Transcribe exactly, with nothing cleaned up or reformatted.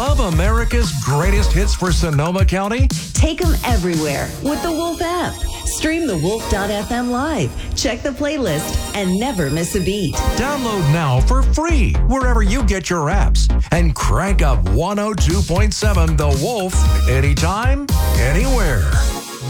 Love America's greatest hits for Sonoma County? Take them everywhere with the Wolf app. Stream the wolf dot f m live, check the playlist, and never miss a beat. Download now for free wherever you get your apps. And crank up one oh two point seven The Wolf anytime, anywhere.